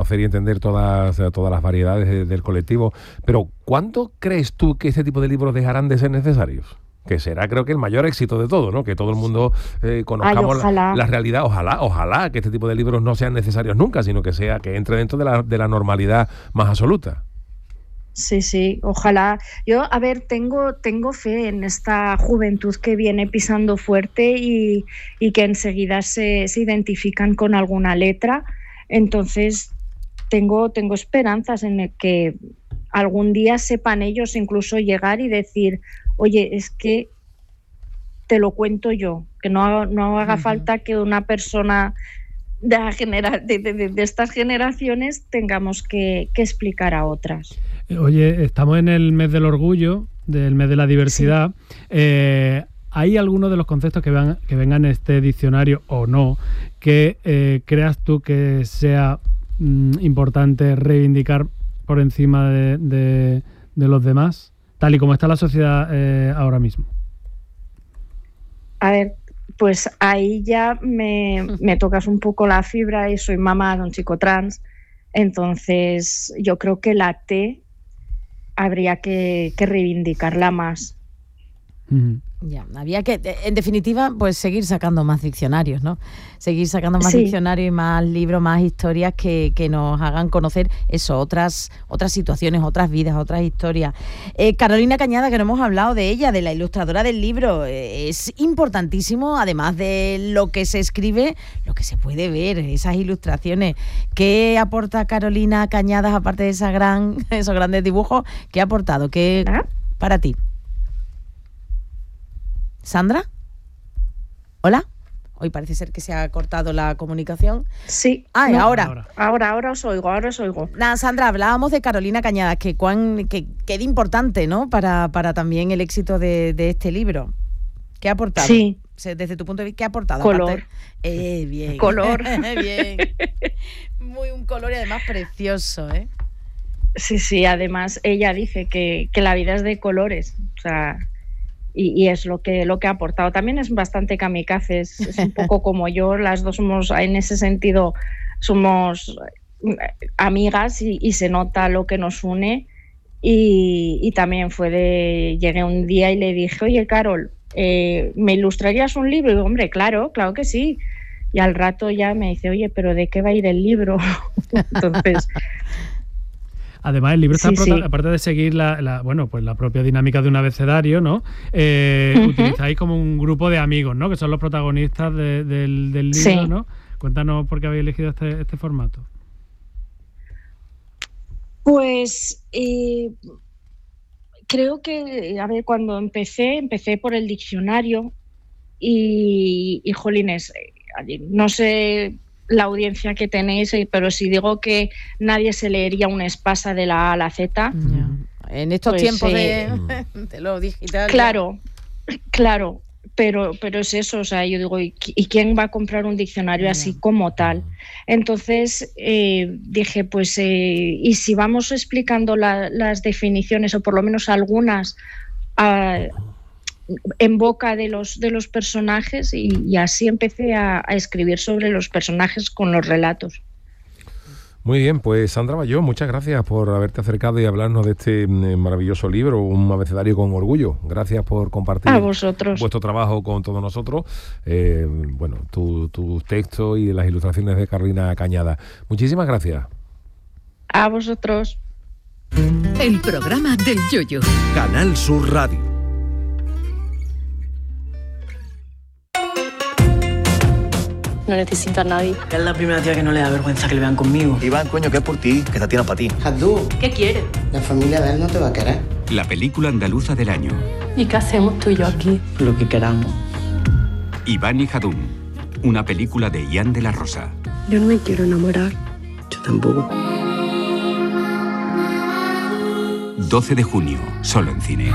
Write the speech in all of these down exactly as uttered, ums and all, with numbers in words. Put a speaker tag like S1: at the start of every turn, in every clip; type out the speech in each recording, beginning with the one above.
S1: conocer y entender todas, todas las variedades de, del colectivo. Pero ¿cuándo crees tú que este tipo de libros dejarán de ser necesarios? Que será, creo que el mayor éxito de todo, ¿no? Que todo el mundo eh, conozcamos
S2: Ay,
S1: la, la realidad. Ojalá, ojalá que este tipo de libros no sean necesarios nunca, sino que sea que entre dentro de la, de la normalidad más absoluta.
S2: Sí, sí, ojalá. Yo, a ver, tengo, tengo fe en esta juventud que viene pisando fuerte y, y que enseguida se, se identifican con alguna letra. Entonces, tengo, tengo esperanzas en el que algún día sepan ellos incluso llegar y decir, oye, es que te lo cuento yo, que no, no haga uh-huh. falta que una persona de, la genera- de, de, de estas generaciones tengamos que, que explicar a otras.
S3: Oye, estamos en el mes del orgullo, del mes de la diversidad. Sí. Eh, ¿Hay alguno de los conceptos que, van, que vengan en este diccionario o no que eh, creas tú que sea mm, importante reivindicar por encima de, de, de los demás, tal y como está la sociedad eh, ahora mismo?
S2: A ver, pues ahí ya me, me tocas un poco la fibra y soy mamá de un chico trans, entonces yo creo que la T habría que, que reivindicarla más.
S3: Mm.
S4: Ya, había que, en definitiva, pues seguir sacando más diccionarios, ¿no? Seguir sacando más
S2: Sí.
S4: diccionarios y más libros, más historias que, que nos hagan conocer eso, otras, otras situaciones, otras vidas, otras historias. Eh, Carolina Cañada, que no hemos hablado de ella, de la ilustradora del libro, eh, es importantísimo, además de lo que se escribe, lo que se puede ver, esas ilustraciones. ¿Qué aporta Carolina Cañadas, aparte de esa gran, esos grandes dibujos? ¿Qué ha aportado? ¿Qué
S2: ¿Ah?
S4: para ti? ¿Sandra? ¿Hola? Hoy parece ser que se ha cortado la comunicación.
S2: Sí.
S4: Ah,
S2: no,
S4: ahora.
S2: ahora. Ahora, ahora os oigo, ahora os oigo.
S4: Nada, Sandra, hablábamos de Carolina Cañadas, que cuán que, que es importante, ¿no? Para, para también el éxito de, de este libro. ¿Qué ha aportado?
S2: Sí.
S4: Desde tu punto de vista, ¿qué ha aportado?
S2: Color.
S4: Aparte, eh, bien.
S2: Color.
S4: Bien. Muy un color y además precioso, ¿eh?
S2: Sí, sí, además ella dice que, que la vida es de colores, o sea... Y, y es lo que, lo que ha aportado. También es bastante kamikaze, es, es un poco como yo, las dos somos, en ese sentido, somos amigas y, y se nota lo que nos une. Y, y también fue de, llegué un día y le dije, oye, Carol, eh, ¿me ilustrarías un libro? Y digo, hombre, claro, claro que sí. Y al rato ya me dice, oye, ¿pero de qué va a ir el libro? Entonces...
S3: Además, el libro está,
S2: sí,
S3: prota-
S2: sí.
S3: aparte de seguir la, la, bueno, pues la propia dinámica de un abecedario, ¿no? Eh, uh-huh. Utilizáis como un grupo de amigos, ¿no? Que son los protagonistas de, del, del libro, sí. ¿no? Cuéntanos por qué habéis elegido este, este formato.
S2: Pues eh, creo que, a ver, cuando empecé, empecé por el diccionario y, y jolines, no sé... la audiencia que tenéis, pero si digo que nadie se leería un Espasa de la A a la Z...
S4: Ya. En estos pues, tiempos eh, de, de lo digital...
S2: Claro, ya. claro, pero, pero es eso, o sea, yo digo, ¿y, ¿y quién va a comprar un diccionario ya. así como tal? Entonces eh, dije, pues, eh, ¿y si vamos explicando la, las definiciones, o por lo menos algunas... Uh, en boca de los, de los personajes y, y así empecé a, a escribir sobre los personajes con los relatos.
S1: Muy bien, pues Sandra Bayó, muchas gracias por haberte acercado y hablarnos de este maravilloso libro, Un abecedario con orgullo. Gracias por compartir
S2: a vosotros.
S1: vuestro trabajo con todos nosotros. Eh, bueno, tus tu textos y las ilustraciones de Carolina Cañada. Muchísimas gracias.
S2: A vosotros.
S5: El programa del Yoyo.
S6: Canal Sur Radio.
S7: No necesito a nadie.
S8: Es la primera tía que no le da vergüenza que le vean conmigo.
S6: Iván, coño, que es por ti, que esta tía no es para ti.
S7: Jadú, ¿qué quieres?
S9: La familia de él no te va a querer.
S10: La película andaluza del año.
S7: ¿Y qué hacemos tú y yo aquí?
S8: Lo que queramos.
S10: Iván y Jadún, una película de Ian de la Rosa.
S7: Yo no me quiero enamorar.
S8: Yo tampoco.
S10: doce de junio, solo en cines.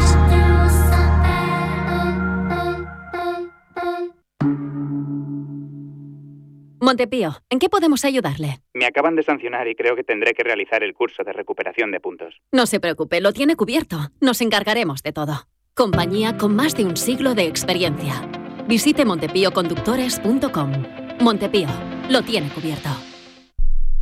S11: Montepío, ¿en qué podemos ayudarle?
S12: Me acaban de sancionar y creo que tendré que realizar el curso de recuperación de puntos.
S11: No se preocupe, lo tiene cubierto. Nos encargaremos de todo. Compañía con más de un siglo de experiencia. Visite montepío conductores punto com. Montepío, lo tiene cubierto.